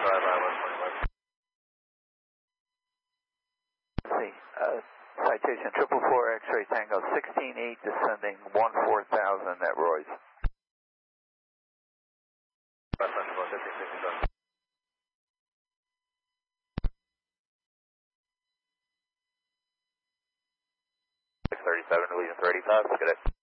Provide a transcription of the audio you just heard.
See, citation 444 X-ray Tango 16-8 descending 14,000 at Roy's. Legion 35, good day.